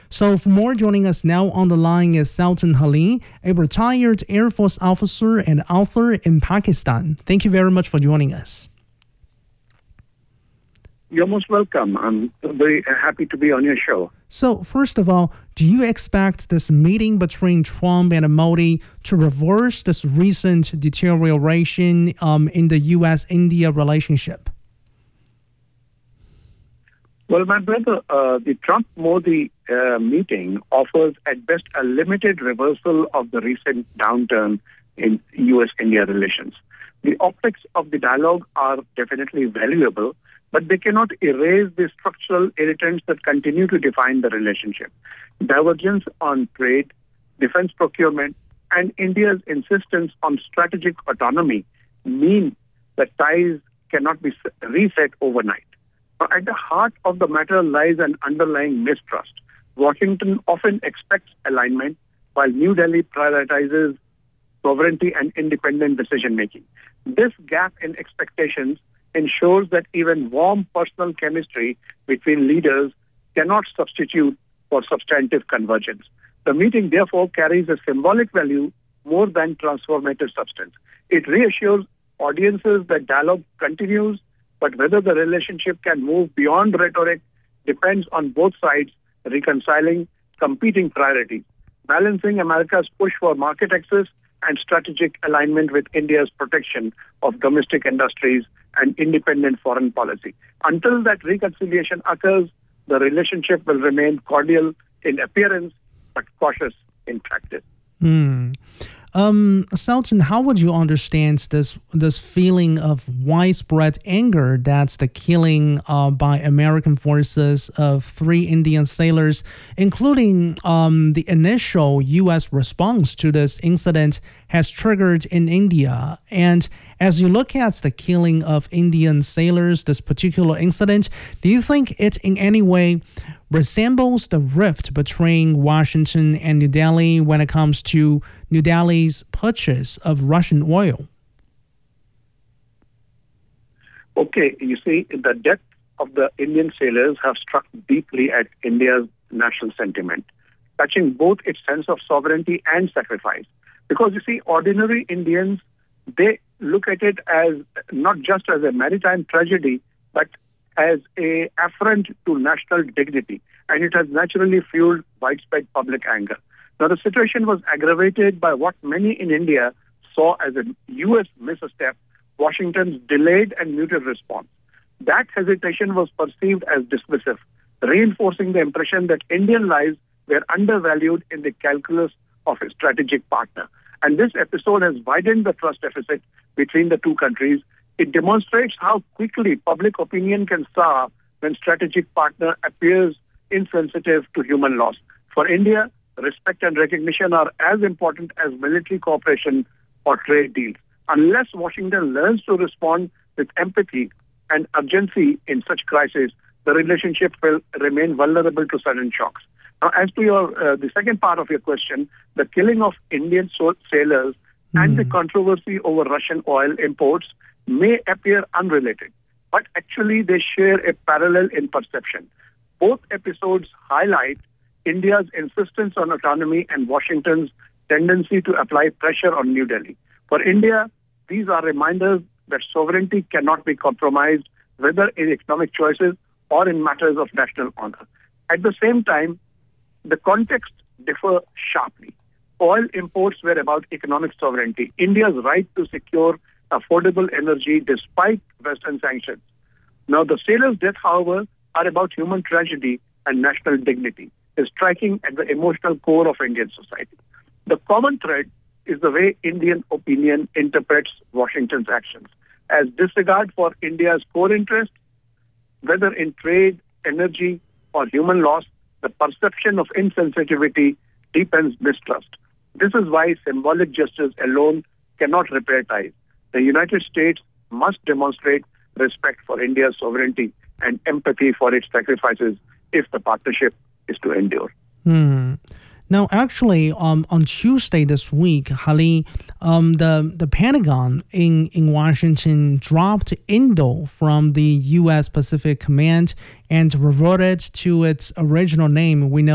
So for more, joining us now on the line is Sultan Halim, a retired Air Force officer and author in Pakistan. Thank you very much for joining us. You're most welcome. I'm very happy to be on your show. So first of all, do you expect this meeting between Trump and Modi to reverse this recent deterioration in the U.S.-India relationship? Well, my brother, the Trump-Modi meeting offers at best a limited reversal of the recent downturn in U.S.-India relations. The optics of the dialogue are definitely valuable, but they cannot erase the structural irritants that continue to define the relationship. Divergence on trade, defense procurement, and India's insistence on strategic autonomy mean that ties cannot be reset overnight. Now, at the heart of the matter lies an underlying mistrust. Washington often expects alignment, while New Delhi prioritizes sovereignty and independent decision-making. This gap in expectations ensures that even warm personal chemistry between leaders cannot substitute for substantive convergence. The meeting, therefore, carries a symbolic value more than transformative substance. It reassures audiences that dialogue continues, but whether the relationship can move beyond rhetoric depends on both sides reconciling competing priorities, balancing America's push for market access and strategic alignment with India's protection of domestic industries and independent foreign policy. Until that reconciliation occurs, the relationship will remain cordial in appearance but cautious in practice. Sultan, how would you understand this feeling of widespread anger that's the killing by American forces of 3 Indian sailors, including the initial U.S. response to this incident has triggered in India? And as you look at the killing of Indian sailors, this particular incident, do you think it in any way resembles the rift between Washington and New Delhi when it comes to New Delhi's purchase of Russian oil? Okay, you see, the death of the Indian sailors have struck deeply at India's national sentiment, touching both its sense of sovereignty and sacrifice. Because you see, ordinary Indians, they look at it as not just as a maritime tragedy, but as an affront to national dignity, and it has naturally fueled widespread public anger. Now, the situation was aggravated by what many in India saw as a U.S. misstep, Washington's delayed and muted response. That hesitation was perceived as dismissive, reinforcing the impression that Indian lives were undervalued in the calculus of a strategic partner. And this episode has widened the trust deficit between the two countries. It demonstrates how quickly public opinion can sour when strategic partner appears insensitive to human loss. For India, respect and recognition are as important as military cooperation or trade deals. Unless Washington learns to respond with empathy and urgency in such crises, the relationship will remain vulnerable to sudden shocks. Now, as to the second part of your question, the killing of Indian sailors and the controversy over Russian oil imports may appear unrelated, but actually they share a parallel in perception. Both episodes highlight India's insistence on autonomy and Washington's tendency to apply pressure on New Delhi. For India, these are reminders that sovereignty cannot be compromised, whether in economic choices or in matters of national honor. At the same time, the context differ sharply. Oil imports were about economic sovereignty, India's right to secure affordable energy despite Western sanctions. Now, the sailors' death, however, are about human tragedy and national dignity, striking at the emotional core of Indian society. The common thread is the way Indian opinion interprets Washington's actions as disregard for India's core interests, whether in trade, energy, or human loss. The perception of insensitivity deepens mistrust. This is why symbolic gestures alone cannot repair ties. The United States must demonstrate respect for India's sovereignty and empathy for its sacrifices if the partnership is to endure. Now, actually, on Tuesday this week, Halim, the Pentagon in Washington dropped Indo from the U.S. Pacific Command and reverted to its original name. We know